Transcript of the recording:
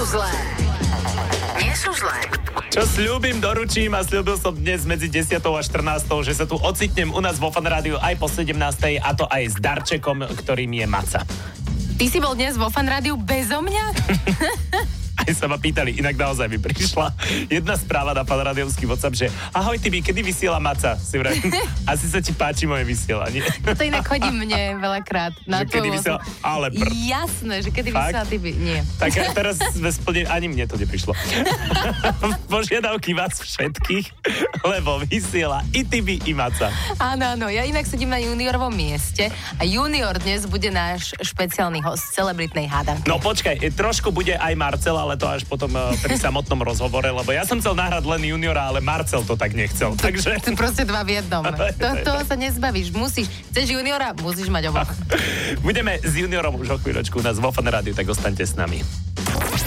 zlé. Nie sú zlé. Čo sľúbim, doručím a sľúbil som dnes medzi 10. a 14., že sa tu ocitnem u nás vo Fan Rádiu aj po 17. a to aj s darčekom, ktorým je maca. Ty si bol dnes vo Fan Rádiu bezo mňa? Aj sa ma pýtali, inak naozaj mi prišla jedna správa na fanrádiovský WhatsApp, že ahoj Tibi, kedy vysiela maca? Si vraj, asi sa ti páči moje vysielanie. To inak chodí mne veľakrát. Na že kedy vysiela, ale Jasné, že kedy vysiela Tibi, nie. Tak teraz sme splnili, ani mne to neprišlo. Požiadavky vás všetkých, lebo vysiela i Tibi, i maca. Áno, ja inak sedím na juniorovom mieste a junior dnes bude náš špeciálny host celebritnej hádanky. No počkaj, trošku bude aj Marcel, ale to až potom pri samotnom rozhovore, lebo ja som chcel nahrať len juniora, ale Marcel to tak nechcel, takže... To proste dva v jednom. Toho sa nezbavíš, musíš. Chceš juniora, musíš mať oboch. Budeme s juniorom už o chvíľočku u nás vo Fan Rádiu, tak ostaňte s nami.